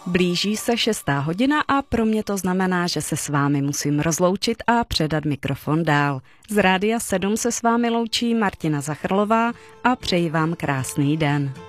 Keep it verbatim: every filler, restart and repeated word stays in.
Blíží se šestá hodina a pro mě to znamená, že se s vámi musím rozloučit a předat mikrofon dál. Z Rádia sedm se s vámi loučí Martina Zachrlová a přeji vám krásný den.